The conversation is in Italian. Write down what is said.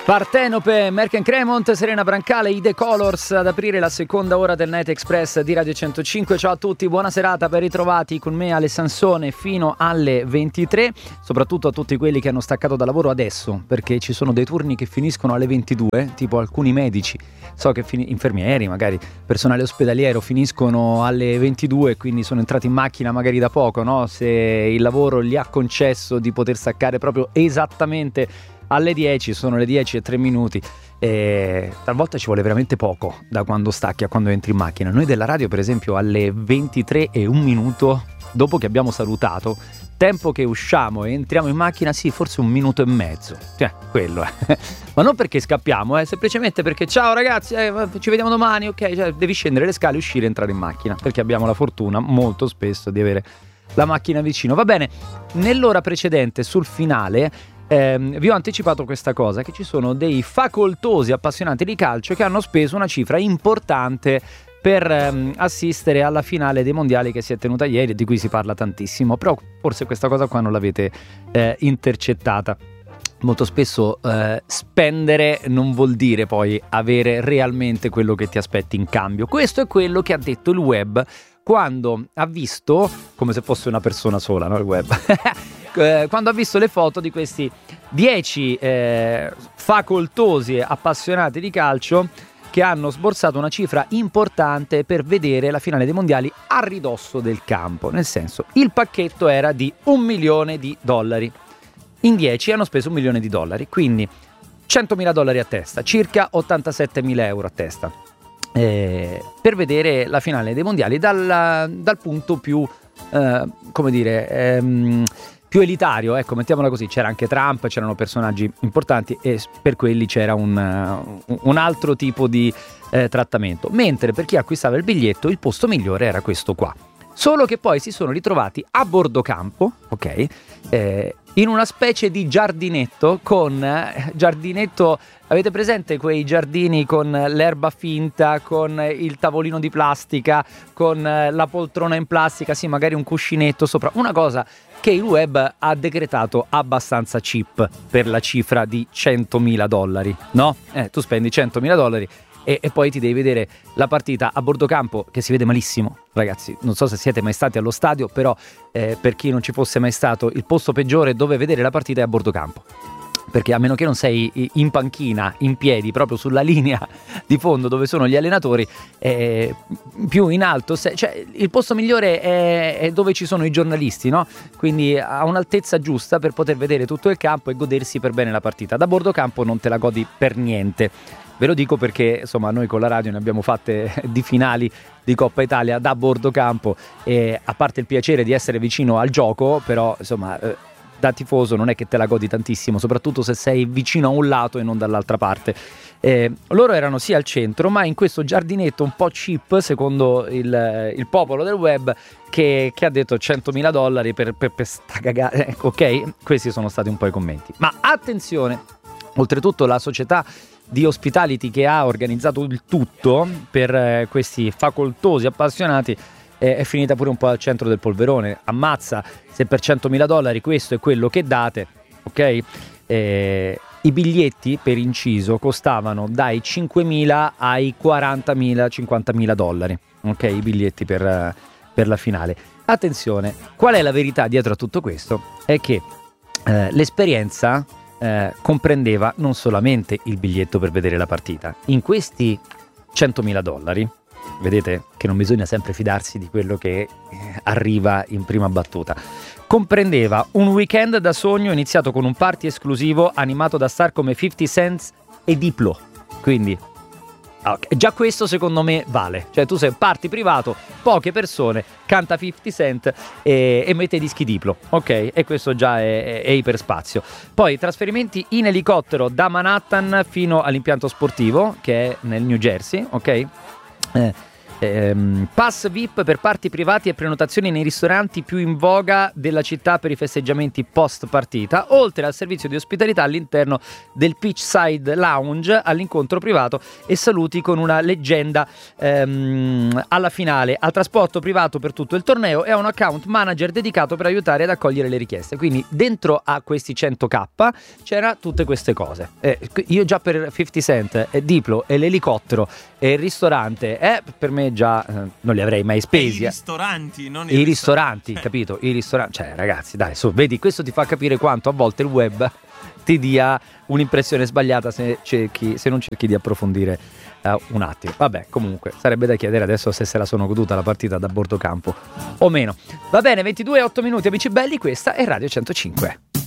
Partenope, Merck & Cremont, Serena Brancale, i The Colors ad aprire la seconda ora del Night Express di Radio 105. Ciao a tutti, buona serata, ben ritrovati con me Ale Sansone fino alle 23, soprattutto a tutti quelli che hanno staccato da lavoro adesso, perché ci sono dei turni che finiscono alle 22, tipo alcuni medici, so che infermieri, magari personale ospedaliero finiscono alle 22, quindi sono entrati in macchina magari da poco, no? Se il lavoro gli ha concesso di poter staccare proprio esattamente alle 10, sono le 10:03 e talvolta ci vuole veramente poco da quando stacchi a quando entri in macchina. Noi della radio per esempio alle 23:01 dopo che abbiamo salutato, tempo che usciamo e entriamo in macchina, sì, forse 1 minuto e mezzo, quello è. Ma non perché scappiamo, semplicemente perché ciao ragazzi, ci vediamo domani, ok, cioè, devi scendere le scale, uscire e entrare in macchina, perché abbiamo la fortuna molto spesso di avere la macchina vicino. Va bene, nell'ora precedente sul finale vi ho anticipato questa cosa, che ci sono dei facoltosi appassionati di calcio che hanno speso una cifra importante per assistere alla finale dei mondiali che si è tenuta ieri e di cui si parla tantissimo, però forse questa cosa qua non l'avete intercettata. Molto spesso spendere non vuol dire poi avere realmente quello che ti aspetti in cambio. Questo è quello che ha detto il web quando ha visto, come se fosse una persona sola, no, il web quando ha visto le foto di questi 10 facoltosi appassionati di calcio che hanno sborsato una cifra importante per vedere la finale dei mondiali a ridosso del campo. Nel senso, il pacchetto era di $1 milione. In 10 hanno speso $1 milione, quindi $100.000 a testa, circa 87.000 euro a testa, per vedere la finale dei mondiali dal punto più, più elitario, ecco, mettiamola così. C'era anche Trump, c'erano personaggi importanti e per quelli c'era un altro tipo di trattamento, mentre per chi acquistava il biglietto il posto migliore era questo qua. Solo che poi si sono ritrovati a bordo campo, ok, in una specie di giardinetto avete presente quei giardini con l'erba finta, con il tavolino di plastica, con la poltrona in plastica, sì, magari un cuscinetto sopra, una cosa che il web ha decretato abbastanza cheap per la cifra di $100.000, no? Tu spendi $100.000 e poi ti devi vedere la partita a bordo campo, che si vede malissimo, ragazzi. Non so se siete mai stati allo stadio, però per chi non ci fosse mai stato, il posto peggiore dove vedere la partita è a bordo campo, perché a meno che non sei in panchina, in piedi, proprio sulla linea di fondo dove sono gli allenatori, più in alto, cioè il posto migliore è dove ci sono i giornalisti, no? Quindi a un'altezza giusta per poter vedere tutto il campo e godersi per bene la partita. Da bordo campo non te la godi per niente. Ve lo dico perché insomma noi con la radio ne abbiamo fatte di finali di Coppa Italia da bordo campo, e a parte il piacere di essere vicino al gioco, però insomma da tifoso non è che te la godi tantissimo, soprattutto se sei vicino a un lato e non dall'altra parte. Loro erano sì al centro, ma in questo giardinetto un po' cheap, secondo il popolo del web, che ha detto $100.000 per sta cagata. Ok, questi sono stati un po' i commenti. Ma attenzione, oltretutto la società di hospitality che ha organizzato il tutto per questi facoltosi appassionati è finita pure un po' al centro del polverone. Ammazza, se per $100.000 questo è quello che date, ok? I biglietti, per inciso, costavano dai $5.000 ai $40.000, $50.000, ok? I biglietti per la finale. Attenzione, qual è la verità dietro a tutto questo? È che l'esperienza comprendeva non solamente il biglietto per vedere la partita. In questi $100.000, vedete che non bisogna sempre fidarsi di quello che arriva in prima battuta, comprendeva un weekend da sogno iniziato con un party esclusivo animato da star come 50 Cent e Diplo. Quindi okay, già questo secondo me vale, cioè tu sei party privato, poche persone, canta 50 Cent e mette i dischi Diplo, ok? E questo già è iperspazio. Poi trasferimenti in elicottero da Manhattan fino all'impianto sportivo che è nel New Jersey, ok? Pass VIP per party privati e prenotazioni nei ristoranti più in voga della città per i festeggiamenti post partita, oltre al servizio di ospitalità all'interno del Beachside Lounge all'incontro privato e saluti con una leggenda alla finale, al trasporto privato per tutto il torneo e a un account manager dedicato per aiutare ad accogliere le richieste. Quindi dentro a questi 100k c'era tutte queste cose. Io già per 50 Cent, Diplo e l'elicottero e il ristorante, per me già non li avrei mai spesi. I ristoranti, non i ristoranti, capito? I ristoranti, cioè ragazzi, dai, su, vedi, questo ti fa capire quanto a volte il web ti dia un'impressione sbagliata se non cerchi di approfondire un attimo. Vabbè, comunque sarebbe da chiedere adesso se la sono goduta la partita da bordo campo o meno. Va bene, 22:08 minuti, amici belli, questa è Radio 105.